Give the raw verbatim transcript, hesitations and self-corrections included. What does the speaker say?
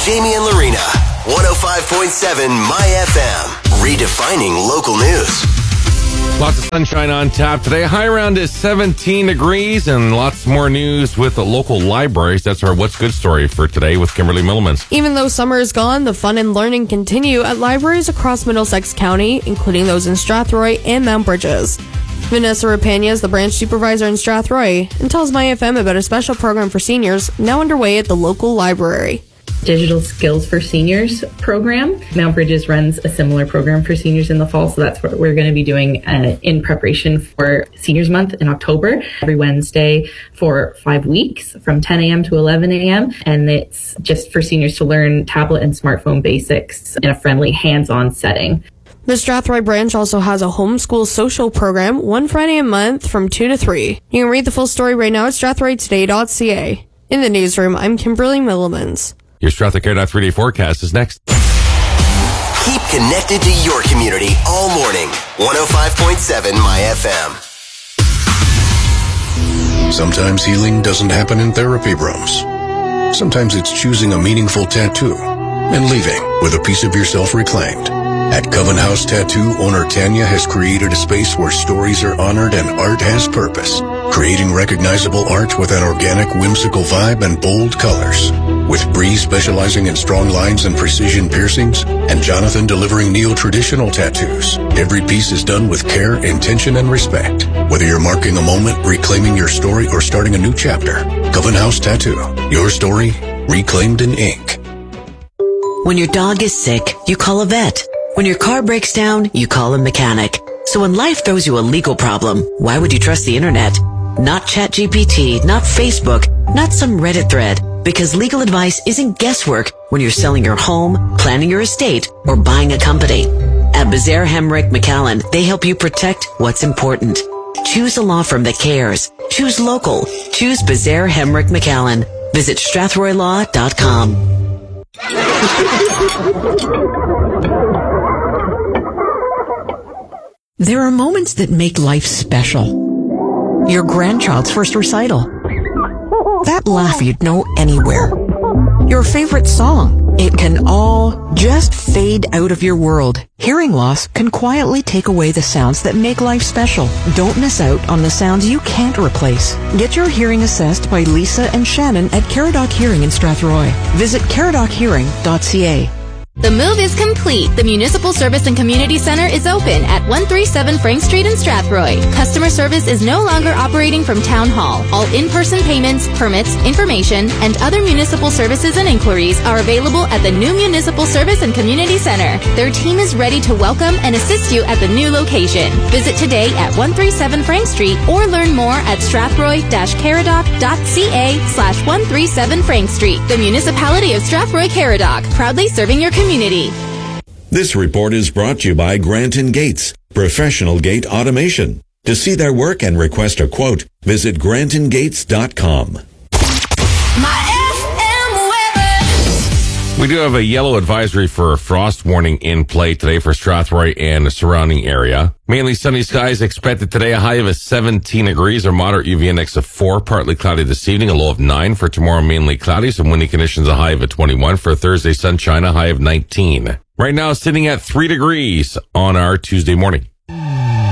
Jamie and Lorena. one oh five point seven My F M. Redefining local news. Lots of sunshine on tap today. High around is seventeen degrees and lots more news with the local libraries. That's our What's Good story for today with Kimberly Millimans. Even though summer is gone, the fun and learning continue at libraries across Middlesex County, including those in Strathroy and Mount Bridges. Vanessa Rapena is the branch supervisor in Strathroy and tells My F M about a special program for seniors now underway at the local library. Digital Skills for Seniors program. Mount Bridges runs a similar program for seniors in the fall, so that's what we're going to be doing uh, in preparation for Seniors Month in October, every Wednesday for five weeks from ten a.m. to eleven a.m. And it's just for seniors to learn tablet and smartphone basics in a friendly, hands-on setting. The Strathroy branch also has a homeschool social program one Friday a month from two to three. You can read the full story right now at strathroy today dot c a. In the newsroom, I'm Kimberly Millimans. Your Strathroy Care three-day forecast is next. Keep connected to your community all morning. one oh five point seven My F M. Sometimes healing doesn't happen in therapy rooms. Sometimes it's choosing a meaningful tattoo and leaving with a piece of yourself reclaimed. At Coven House Tattoo, owner Tanya has created a space where stories are honored and art has purpose, creating recognizable art with an organic, whimsical vibe and bold colors. With Bree specializing in strong lines and precision piercings, and Jonathan delivering neo-traditional tattoos, every piece is done with care, intention, and respect. Whether you're marking a moment, reclaiming your story, or starting a new chapter, Coven House Tattoo, your story reclaimed in ink. When your dog is sick, you call a vet. When your car breaks down, you call a mechanic. So when life throws you a legal problem, why would you trust the internet? Not ChatGPT, not Facebook, not some Reddit thread. Because legal advice isn't guesswork when you're selling your home, planning your estate, or buying a company. At Bazaar Hemrick McAllen, they help you protect what's important. Choose a law firm that cares. Choose local. Choose Bazaar Hemrick McAllen. Visit strathroy law dot com. There are moments that make life special. Your grandchild's first recital. That laugh you'd know anywhere. Your favorite song. It can all just fade out of your world. Hearing loss can quietly take away the sounds that make life special. Don't miss out on the sounds you can't replace. Get your hearing assessed by Lisa and Shannon at Caradoc Hearing in Strathroy. Visit caradoc hearing dot c a. The move is complete. The Municipal Service and Community Center is open at one thirty-seven Frank Street in Strathroy. Customer service is no longer operating from Town Hall. All in-person payments, permits, information, and other municipal services and inquiries are available at the new Municipal Service and Community Center. Their team is ready to welcome and assist you at the new location. Visit today at one thirty-seven Frank Street or learn more at strathroy dash caradoc dot c a slash one thirty-seven Frank Street. The Municipality of Strathroy Caradoc, proudly serving your community. Community. This report is brought to you by Grant and Gates, professional gate automation. To see their work and request a quote, visit grant and gates dot com. We do have a yellow advisory for a frost warning in play today for Strathroy and the surrounding area. Mainly sunny skies expected today, a high of a seventeen degrees or moderate U V index of four, partly cloudy this evening, a low of nine. For tomorrow, mainly cloudy, some windy conditions, a high of a twenty-one. For Thursday, sunshine, a high of nineteen. Right now, sitting at three degrees on our Tuesday morning.